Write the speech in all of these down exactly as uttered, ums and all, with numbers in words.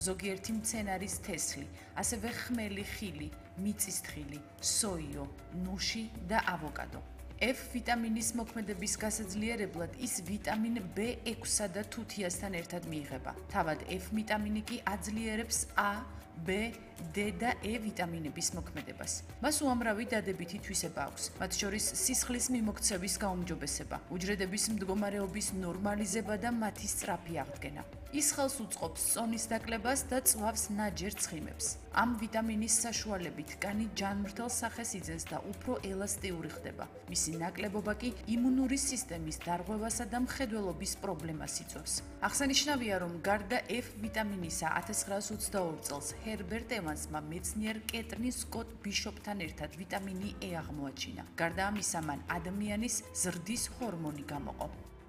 ზოგიერთი მცენარის თესლი, ასევე ხმელი ხილი, მიწისთხილი, სოიო, ნუში და ავოკადო. F ვიტამინის მოქმედების გასაძლიერებლად ის ვიტამინ B ექვსსა და თუთიასთან ერთად მიიღება. თავად F ვიტამინი კი აძლიერებს A, B, D და E ვიტამინების მოქმედებას. მას უამრავი დადებითი თვისება აქვს, მათ შორის სისხლის მიმოქცევის გაუმჯობესება, უჯრედების მდგომარეობის ნორმალიზება და მათი სწრაფი აღდგენა. ის ხელს უწყობს წონის დაკლებას და წვავს ნაჯერ ცხიმებს. ამ ვიტამინის საშუალებით კანი ჯანმრთელ სახეს იძენს და უფრო ელასტიური ხდება. მისი ნაკლებობა კი იმუნური სისტემის დარღვევასა და მხედველობის პრობლემას იწვევს. აღსანიშნავია, რომ გარდა F ვიტამინისა ათას ცხრაას ოცდაორი წელს ჰერბერტ ევანსმა მეცნიერ კეტრინ სკოტ ბიშოპთან ერთად ვიტამინი E აღმოაჩინა. გარდა ამისა, მან ადამიანის ზრდის ჰორმონი გამოყო.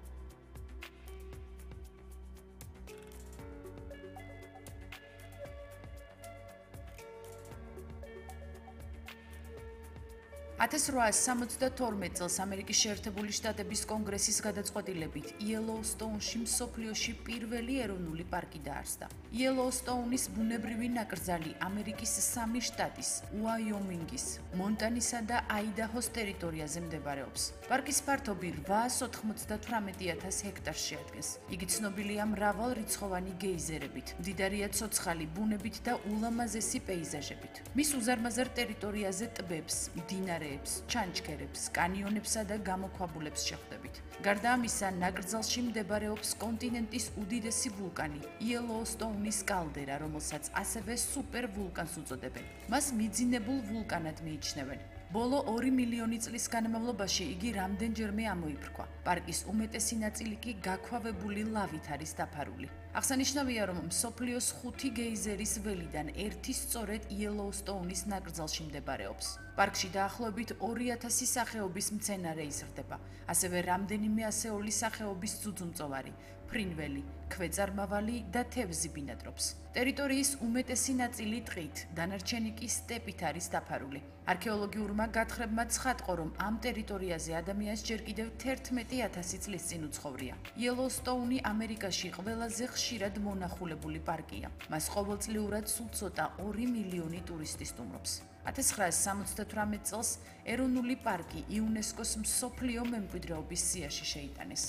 ათას რვაას სამოცდათორმეტ წელს ამერიკის შეერთებული შტატების კონგრესის გადაწყვეტილებით იელოუსტოუნში მსოფლიოში პირველი ეროვნული პარკი დაარსდა. იელოუსტოუნის ბუნებრივი ნაკრძალი ამერიკის სამი შტატის, უაიომინგის, მონტანისა და აიდაჰოს ტერიტორიაზე მდებარეობს. პარკის ფართობი რვაას ოთხმოცდათვრამეტი ათას ჰექტარს შეადგენს. იგი ცნობილია მრავალრიცხოვანი გეიზერებით, მდიდარია ცოცხალი ბუნებით და ულამაზესი პეიზაჟებით. მის უზარმაზარ ტერიტორიაზე ტბებს, მდინარეებს, ჩანჩქერებს, კანიონებსა და გამოქვაბულებს შეხვდებით. გარდა ამისა, ნაკრძალში მდებარეობს კონტინენტის უდიდესი ვულკანი, იელოუსტოუნის კალდერა, რომელსაც ასევე სუპერ ვულკანს უწოდებენ. მას მიძინებულ ვულკანად მიიჩნევენ. ბოლო ორი მილიონი წლის განმავლობაში იგი რამდენჯერმე ამოიფრქვა. პარკის უმეტესი ნაწილი კი გაქვავებული ლავით არის დაფარული. აღსანიშნავია, რომ მსოფლიოს ხუთი გეიზერის ველიდან ერთი სწორედ იელოუსტოუნის ნაკრძალში მდებარეობს. პარკში დაახლოებით ორი ათასი სახეობის მცენარე იზრდება, ასევე რამდენიმე ასეული სახეობის ძუძუმწოვარი, ფრინველი, ქვეწარმავალი და თევზი ბინადრობს. ტერიტორიის უმეტესი ნაწილი ტყით, დანარჩენი კი სტეპით არის დაფარული. არქეოლოგიურმა გათხრებმა ცხადყო, რომ ამ ტერიტორიაზე ადამიანს ჯერ კიდევ თერთმეტი ათასი წლის წინ უცხოვრია. იელოუსტოუნი ამერიკაში ყველაზე ხშირად მონახულებული პარკია. მას ყოველწლიურად სულ ცოტა ორი მილიონი ტურისტი სტუმრობს. ათას ცხრაას სამოცდათვრამეტ წელს ეროვნული პარკი იუნესკოს მსოფლიო მემკვიდრეობის სიაში შეიტანეს.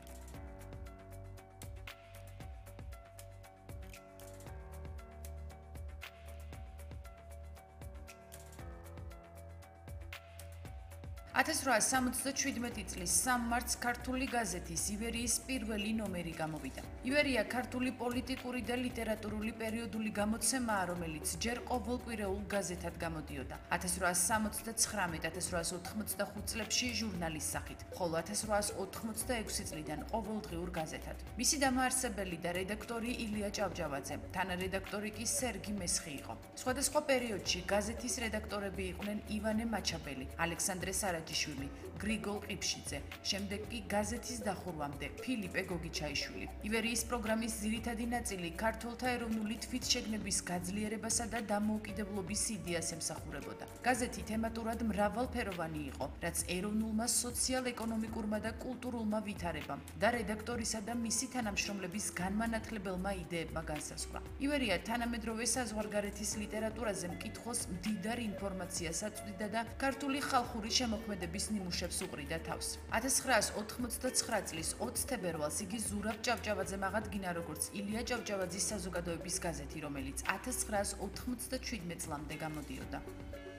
ათას რვაას სამოცდაშვიდმეტი წლის სამ მარტს ქართული გაზეთის ივერიის პირველი ნომერი გამოვიდა. ივერია ქართული პოლიტიკური და ლიტერატურული პერიოდული გამოცემაა, რომელიც ჯერ ყოველკვირეულ გაზეთად გამოდიოდა. ათას რვაას სამოცდაცხრამეტ - ათას რვაას ოთხმოცდახუთ წლებში ჟურნალის სახით, ხოლო ათას რვაას ოთხმოცდაექვსი წლიდან ყოველდღიურ გაზეთად. მისი დამაარსებელი და რედაქტორი ილია ჭავჭავაძე, თანარედაქტორი კი სერგი მესხი იყო. სხვადასხვა პერიოდში გაზეთის რედაქტორები იყვნენ ივანე მაჩაბელი, ალექსანდრე სარაჯიშვილი, გრიგოლ ყიფშიძე, შემდეგ კი გაზეთის დახურვამდე ფილიპე გოგიჩაიშვილი. ივერიის პროგრამის ძირითადი ნაწილი ქართველთა ეროვნული თვითშეგნების გაძლიერებასა და დამოუკიდებლობის იდეას ემსახურებოდა. გაზეთი თემატურად მრავალფეროვანი იყო, რაც ეროვნულმა სოციალ-ეკონომიკურმა და კულტურულმა ვითარებამ და რედაქტორისა და მისი თანამშრომლების განმანათლებელმა იდეებმა განსაზღვრა. ივერია თანამედროვე საზღვარგარეთის ლიტერატურაზე მკითხველს მდიდარ ინფორმაციას აწვდიდა და ქართული ხალხური შემოქმედების ნიმუშებს უყრიდა თავს. ათას ცხრაას ოთხმოცდაცხრა წლის ოცს თებერვალს იგი ზურაბ ჭავჭავაძემ აღადგინა როგორც ილია ჭავჭავაძის საზოგადოების გაზეთი, რომელიც ათას ცხრაას ოთხმოცდაშვიდმეტ წლამდე გამოდიოდა.